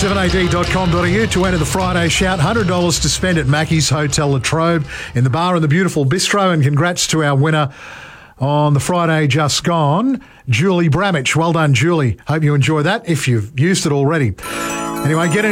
7ad.com.au to enter the Friday Shout. $100 to spend at Mackey's Hotel La Trobe in the bar and the beautiful bistro. And congrats to our winner on the Friday just gone, Julie Bramich. Well done, Julie. Hope you enjoy that if you've used it already. Anyway, get in.